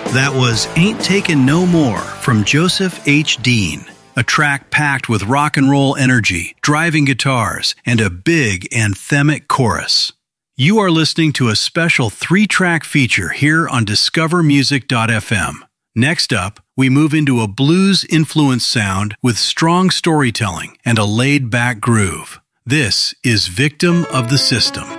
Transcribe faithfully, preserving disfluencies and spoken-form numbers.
That was Ain't Taken No More from Joseph H. Dean, a track packed with rock and roll energy, driving guitars, and a big anthemic chorus. You are listening to a special three-track feature here on discover music dot f m. Next up, we move into a blues-influenced sound with strong storytelling and a laid-back groove. This is Victim of the System.